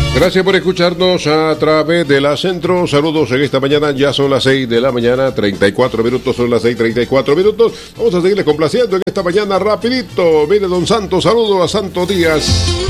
Gracias por escucharnos a través de la Centro. Saludos en esta mañana. Ya son las 6 de la mañana, 34 minutos. Son las 6:34 minutos. Vamos a seguirles complaciendo en esta mañana rapidito. Mire, don Santos, saludos a Santo Díaz.